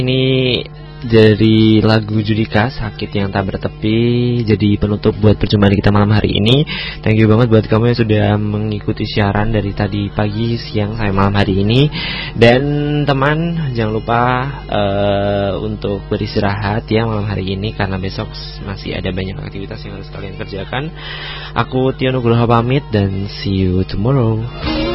Ini dari lagu Judika, Sakit Yang Tak Bertepi, jadi penutup buat perjumpaan kita malam hari ini. Thank you banget buat kamu yang sudah mengikuti siaran dari tadi pagi, siang, sampai malam hari ini. Dan teman, jangan lupa untuk beristirahat ya malam hari ini, karena besok masih ada banyak aktivitas yang harus kalian kerjakan. Aku Tio Nugroho pamit dan see you tomorrow.